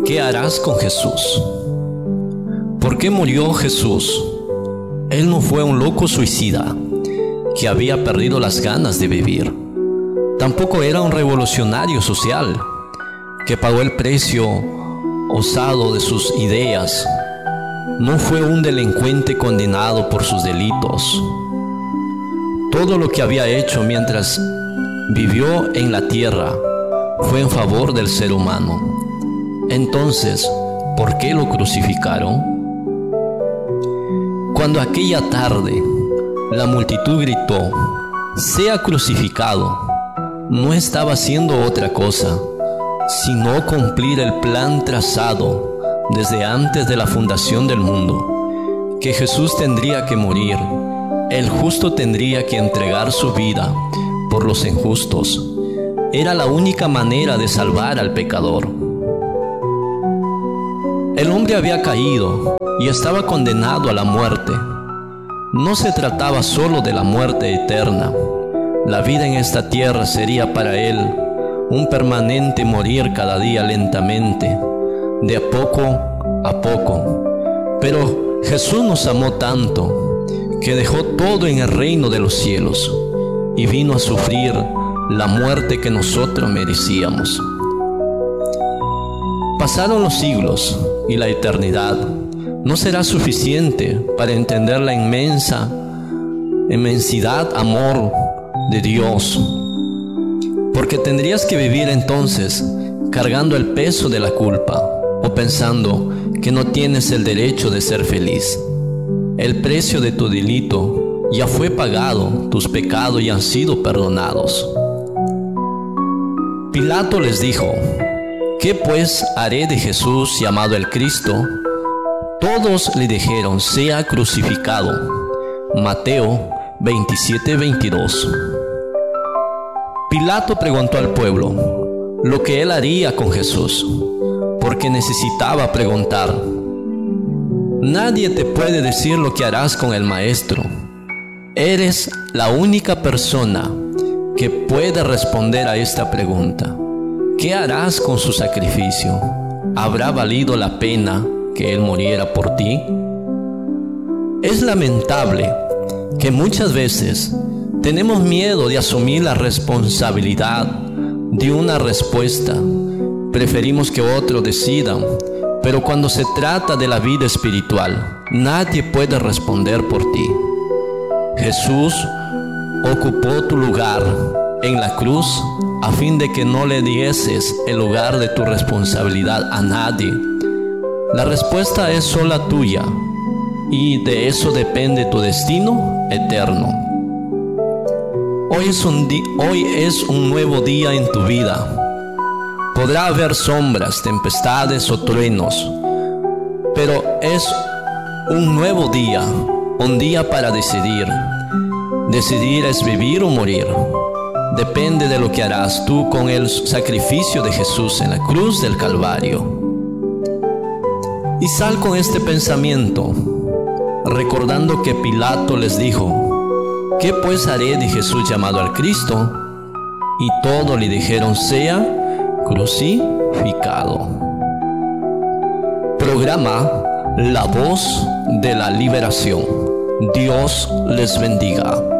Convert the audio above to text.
¿Qué harás con Jesús? ¿Por qué murió Jesús? Él no fue un loco suicida que había perdido las ganas de vivir. Tampoco era un revolucionario social que pagó el precio osado de sus ideas. No fue un delincuente condenado por sus delitos. Todo lo que había hecho mientras vivió en la tierra fue en favor del ser humano. Entonces, ¿por qué lo crucificaron? Cuando aquella tarde la multitud gritó, «Sea crucificado», no estaba haciendo otra cosa, sino cumplir el plan trazado desde antes de la fundación del mundo, que Jesús tendría que morir, el justo tendría que entregar su vida por los injustos. Era la única manera de salvar al pecador. El hombre había caído y estaba condenado a la muerte. No se trataba solo de la muerte eterna. La vida en esta tierra sería para él un permanente morir cada día lentamente, de poco a poco. Pero Jesús nos amó tanto que dejó todo en el reino de los cielos y vino a sufrir la muerte que nosotros merecíamos. Pasaron los siglos y la eternidad no será suficiente para entender la inmensidad amor de Dios, porque tendrías que vivir entonces cargando el peso de la culpa o pensando que no tienes el derecho de ser feliz. El precio de tu delito ya fue pagado, tus pecados ya han sido perdonados. Pilato les dijo, ¿qué pues haré de Jesús llamado el Cristo? Todos le dijeron, sea crucificado. Mateo 27:22. Pilato preguntó al pueblo lo que él haría con Jesús, porque necesitaba preguntar. Nadie te puede decir lo que harás con el Maestro. Eres la única persona que puede responder a esta pregunta. ¿Qué harás con su sacrificio? ¿Habrá valido la pena que Él muriera por ti? Es lamentable que muchas veces tenemos miedo de asumir la responsabilidad de una respuesta. Preferimos que otros decidan, pero cuando se trata de la vida espiritual, nadie puede responder por ti. Jesús ocupó tu lugar en la cruz a fin de que no le dieses el lugar de tu responsabilidad a nadie. La respuesta es sola tuya y de eso depende tu destino eterno. Hoy es un nuevo día en tu vida. Podrá haber sombras, tempestades o truenos, pero es un nuevo día, un día para decidir. Decidir es vivir o morir. Depende de lo que harás tú con el sacrificio de Jesús en la cruz del Calvario. Y sal con este pensamiento, recordando que Pilato les dijo, ¿qué pues haré de Jesús llamado al Cristo? Y todos le dijeron, sea crucificado. Programa La Voz de la Liberación. Dios les bendiga.